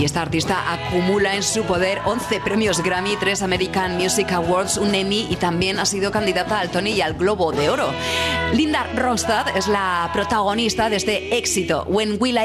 Y esta artista acumula en su poder 11 premios Grammy, 3 American Music Awards, un Emmy y también ha sido candidata al Tony y al Globo de Oro. Linda Ronstadt es la protagonista de este éxito, When Will I